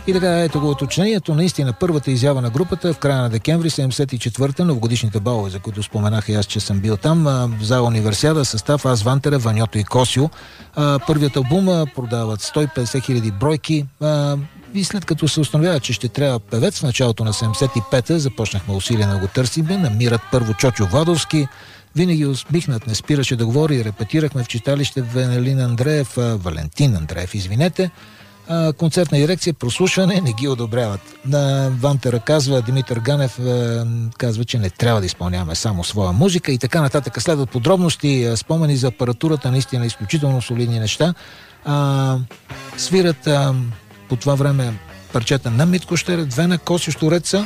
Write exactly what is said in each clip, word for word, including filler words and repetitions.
И така, ето го уточнението. Наистина, първата изява на групата в края на декември седемдесет и четвърта, новогодишните балове, за които споменах и аз, че съм бил там, в зала Универсиада, състав аз, Вантера, Ваньото и Косио. Първият албум продават сто и петдесет хиляди бройки. И след като се установява, че ще трябва певец в началото на седемдесет и пета, започнахме усилия да го търсим. Намират първо Чочо Владовски. Винаги усмихнат, не спираше да говори. Репетирахме в читалище Венелин Андреев, Валентин Андреев, извинете. А, концертна дирекция, прослушване, не ги одобряват. На Вантера казва, Димитър Ганев а, казва, че не трябва да изпълняваме само своя музика и така нататък. Следват подробности, а, спомени за апаратурата, наистина изключително солидни неща. А, свират а, по това време парчета на Митко Щерев, две на Косио Штуреца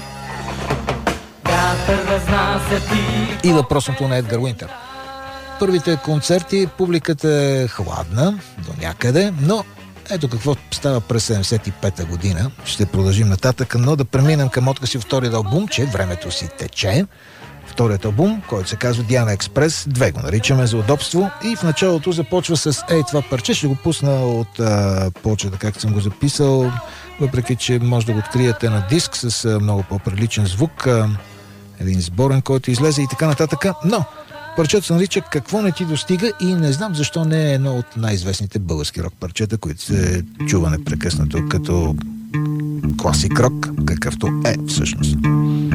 и въпросното на Едгар Уинтер. Първите концерти, публиката е хладна до някъде, но ето какво става през седемдесет и пета година. Ще продължим нататък, но да преминем към откази вторият албум, че времето си тече. Вторият албум, който се казва Диана Експрес, две го наричаме за удобство, и в началото започва с ей това парче. Ще го пусна от а, почета, както съм го записал, въпреки че може да го откриете на диск с а, много по-приличен звук, а, един сборен, който излезе и така нататък, но парчето се нарича Какво не ти достига и не знам защо не е едно от най-известните български рок парчета, които се чува непрекъснато като класик рок, какъвто е всъщност.